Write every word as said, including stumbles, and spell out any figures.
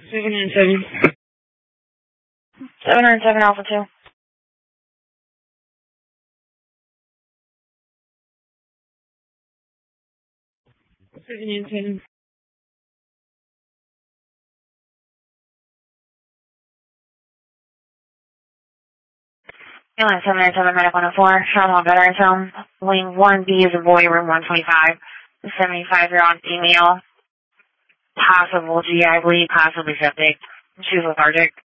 seven nine seven. seven nine seven Alpha two. seven nine seven. Airline seven nine seven Medic one oh four, Charlotte Veterans Home, Wing one B is a boy, room one twenty-five. The seventy-five-year-old female, possible G I bleed, possibly septic. She's lethargic.